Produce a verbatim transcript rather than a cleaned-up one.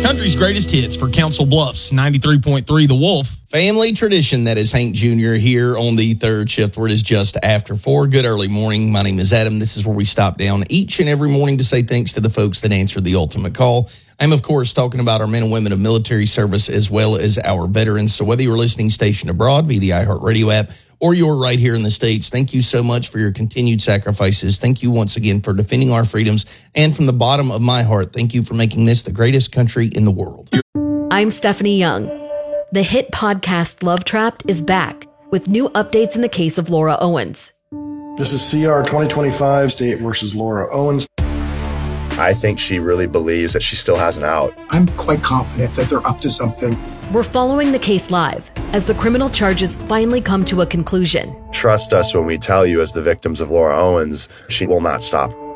Country's greatest hits for Council Bluffs, ninety-three point three The Wolf. Family tradition, that is Hank Junior here on the third shift where it is just after four. Good early morning. My name is Adam. This is where we stop down each and every morning to say thanks to the folks that answered the ultimate call. I'm, of course, talking about our men and women of military service as well as our veterans. So whether you're listening stationed abroad via the iHeartRadio app or you're right here in the States, thank you so much for your continued sacrifices. Thank you once again for defending our freedoms. And from the bottom of my heart, thank you for making this the greatest country in the world. I'm Stephanie Young. The hit podcast Love Trapped is back with new updates in the case of Laura Owens. This is C R twenty twenty-five, State versus Laura Owens. I think she really believes that she still has an out. I'm quite confident that they're up to something. We're following the case live as the criminal charges finally come to a conclusion. Trust us when we tell you, as the victims of Laura Owens, she will not stop.